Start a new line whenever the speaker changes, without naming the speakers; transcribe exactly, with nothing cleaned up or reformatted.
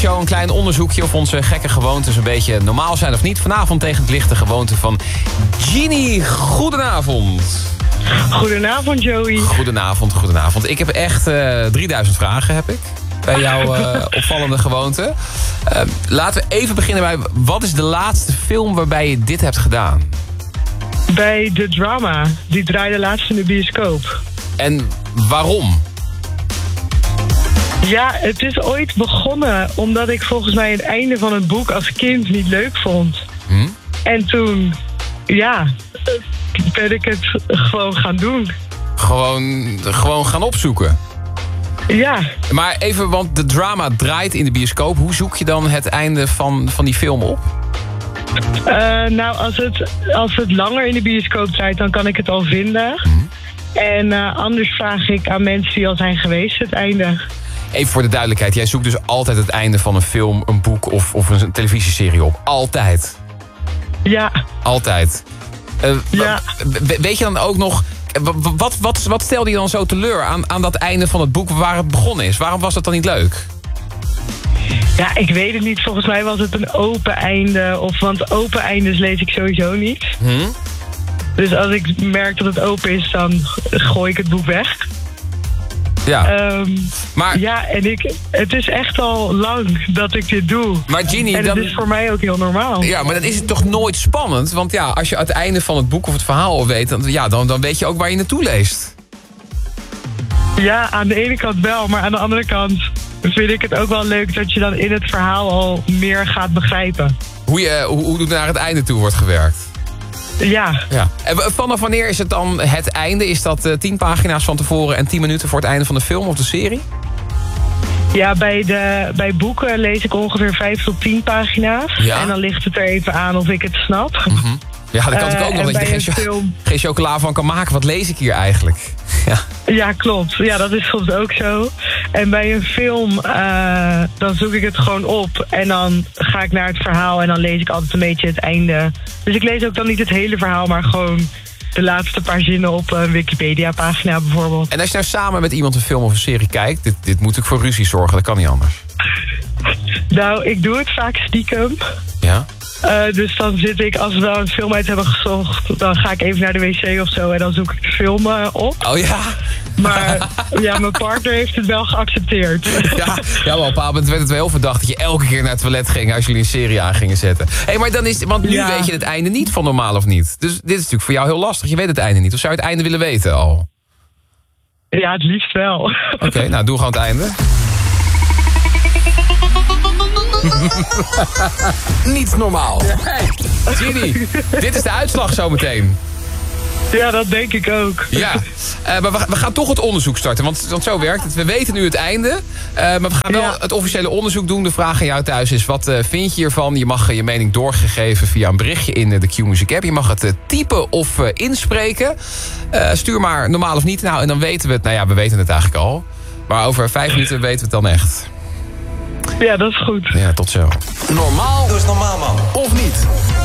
Show een klein onderzoekje of onze gekke gewoontes een beetje normaal zijn of niet. Vanavond tegen het licht de gewoonte van Ginny. Goedenavond.
Goedenavond, Joey.
Goedenavond, goedenavond. Ik heb echt uh, drieduizend vragen heb ik bij jouw uh, opvallende gewoonte. Uh, laten we even beginnen bij, wat is de laatste film waarbij je dit hebt gedaan?
Bij The Drama. Die draaide laatst in de bioscoop.
En waarom?
Ja, het is ooit begonnen omdat ik volgens mij het einde van het boek als kind niet leuk vond.
Hm?
En toen, ja, ben ik het gewoon gaan doen.
Gewoon, gewoon gaan opzoeken?
Ja.
Maar even, want de drama draait in de bioscoop. Hoe zoek je dan het einde van, van die film op?
Uh, nou, als het, als het langer in de bioscoop draait, dan kan ik het al vinden.
Hm?
En uh, anders vraag ik aan mensen die al zijn geweest het einde.
Even voor de duidelijkheid, jij zoekt dus altijd het einde van een film, een boek of, of een televisieserie op. Altijd.
Ja.
Altijd. Uh,
ja.
Weet je dan ook nog, wat, wat, wat stelde je dan zo teleur aan, aan dat einde van het boek waar het begonnen is? Waarom was dat dan niet leuk?
Ja, ik weet het niet. Volgens mij was het een open einde. Of, want open eindes lees ik sowieso niet.
Hm?
Dus als ik merk dat het open is, dan gooi ik het boek weg.
Ja,
um,
maar,
ja, en ik, het is echt al lang dat ik dit doe.
Maar Ginny,
en
dat
is voor mij ook heel normaal.
Ja, maar dan is het toch nooit spannend? Want ja, als je het einde van het boek of het verhaal al weet, dan, ja, dan, dan weet je ook waar je naartoe leest.
Ja, aan de ene kant wel, maar aan de andere kant vind ik het ook wel leuk dat je dan in het verhaal al meer gaat begrijpen.
Hoe, je, hoe, hoe naar het einde toe wordt gewerkt?
Ja.
ja. En vanaf wanneer is het dan het einde? Is dat uh, tien pagina's van tevoren en tien minuten voor het einde van de film of de serie?
Ja, bij, de, bij boeken lees ik ongeveer vijf tot tien pagina's. Ja. En dan ligt het er even aan of ik het snap.
Mm-hmm. Ja, dat kan uh, ik ook nog, dat je er geen,
film...
geen chocola van kan maken. Wat lees ik hier eigenlijk? Ja,
ja klopt. Ja, dat is soms ook zo. En bij een film, uh, dan zoek ik het gewoon op. En dan ga ik naar het verhaal en dan lees ik altijd een beetje het einde. Dus ik lees ook dan niet het hele verhaal, maar gewoon de laatste paar zinnen op een Wikipedia-pagina bijvoorbeeld.
En als je nou samen met iemand een film of een serie kijkt, dit, dit moet ik voor ruzie zorgen, dat kan niet anders.
Nou, ik doe het vaak stiekem.
Ja?
Uh, dus dan zit ik, als we wel een film uit hebben gezocht, dan ga ik even naar de wc of zo en dan zoek ik de film uh, op.
Oh ja?
Maar ja, mijn partner heeft het wel geaccepteerd.
Ja, ja, maar op een bepaald moment werd het wel heel verdacht dat je elke keer naar het toilet ging als jullie een serie aan gingen zetten. Hé, hey, maar dan is, want nu ja. weet je het einde niet van normaal of niet. Dus dit is natuurlijk voor jou heel lastig. Je weet het einde niet. Of zou je het einde willen weten al?
Ja, het liefst wel.
Oké, okay, nou doe gewoon het einde. Niet normaal. Ginny, dit is de uitslag zometeen.
Ja, dat denk ik ook.
Ja, uh, maar we, we gaan toch het onderzoek starten, want, want zo werkt het. We weten nu het einde, uh, maar we gaan wel ja. het officiële onderzoek doen. De vraag aan jou thuis is, wat uh, vind je hiervan? Je mag uh, je mening doorgegeven via een berichtje in uh, de Q-Music app. Je mag het uh, typen of uh, inspreken. Uh, stuur maar normaal of niet. Nou, en dan weten we het. Nou ja, we weten het eigenlijk al. Maar over vijf minuten weten we het dan echt.
Ja, dat is goed.
Ja, tot zo.
Normaal, dus normaal man.
Of niet?